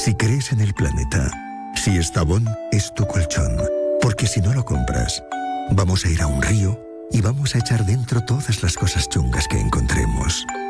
Si crees en el planeta, si Estavón es tu colchón, porque si no lo compras, vamos a ir a un río y vamos a echar dentro todas las cosas chungas que encontremos.